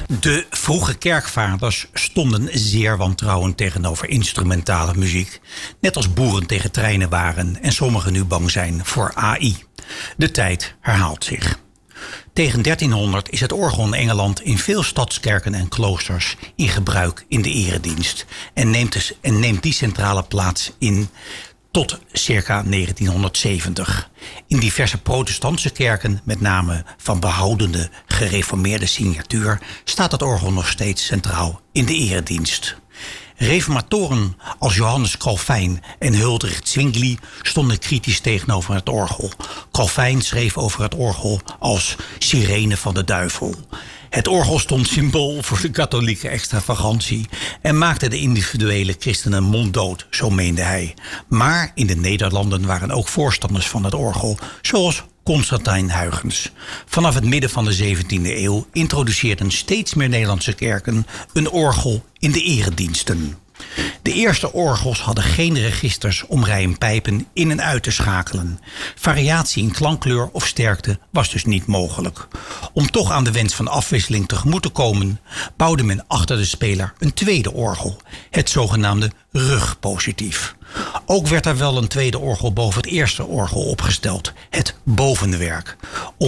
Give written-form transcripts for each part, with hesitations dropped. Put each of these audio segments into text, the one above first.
De vroege kerkvaders stonden zeer wantrouwend tegenover instrumentale muziek. Net als boeren tegen treinen waren en sommigen nu bang zijn voor AI. De tijd herhaalt zich. Tegen 1300 is het orgel in Engeland in veel stadskerken en kloosters in gebruik in de eredienst. En neemt die centrale plaats in tot circa 1970. In diverse protestantse kerken, met name van behoudende gereformeerde signatuur, staat het orgel nog steeds centraal in de eredienst. Reformatoren als Johannes Calvijn en Huldrych Zwingli stonden kritisch tegenover het orgel. Calvijn schreef over het orgel als sirene van de duivel. Het orgel stond symbool voor de katholieke extravagantie en maakte de individuele christenen monddood, zo meende hij. Maar in de Nederlanden waren ook voorstanders van het orgel, zoals Constantijn Huygens. Vanaf het midden van de 17e eeuw introduceerden steeds meer Nederlandse kerken een orgel in de erediensten. De eerste orgels hadden geen registers om rij en pijpen in en uit te schakelen. Variatie in klankkleur of sterkte was dus niet mogelijk. Om toch aan de wens van afwisseling tegemoet te komen, bouwde men achter de speler een tweede orgel, het zogenaamde rugpositief. Ook werd er wel een tweede orgel boven het eerste orgel opgesteld, het bovenwerk.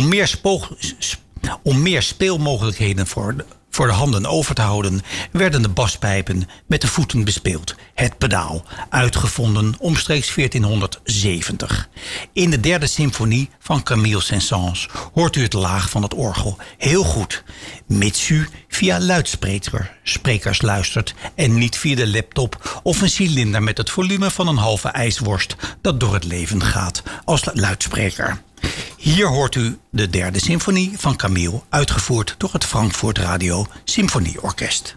Om meer speelmogelijkheden voor de handen over te houden, werden de baspijpen met de voeten bespeeld. Het pedaal, uitgevonden omstreeks 1470. In de derde symfonie van Camille Saint-Saëns hoort u het laag van het orgel heel goed, mits u via luidsprekers luistert en niet via de laptop of een cilinder met het volume van een halve ijsworst dat door het leven gaat als luidspreker. Hier hoort u de derde symfonie van Camille, uitgevoerd door het Frankfurt Radio Symfonieorkest.